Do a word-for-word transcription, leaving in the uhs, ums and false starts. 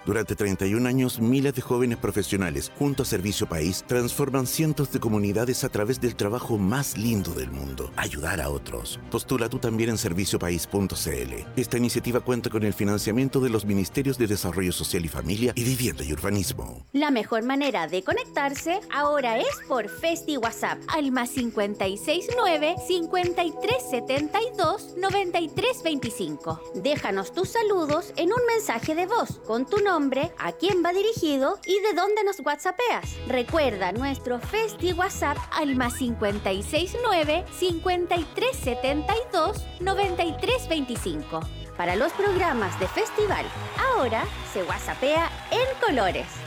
Durante treinta y un años, miles de jóvenes profesionales, junto a Servicio País, transforman cientos de comunidades a través del trabajo más lindo del mundo: ayudar a otros. Postula tú también en servicio país punto c l. Esta iniciativa cuenta con el financiamiento de los Ministerios de Desarrollo Social y Familia y Vivienda y Urbanismo. La mejor manera de conectarse ahora es por Festi WhatsApp al más cincuenta y seis nueve, cincuenta y tres setenta y dos, noventa y tres veinticinco. Déjanos tus saludos en un mensaje de voz con tu nombre, a quién va dirigido y de dónde nos whatsappeas. Recuerda nuestro Festi WhatsApp al más cincuenta y seis nueve, cincuenta y tres setenta y dos, noventa y tres veinticinco. Para los programas de festival, ahora se whatsappea en colores.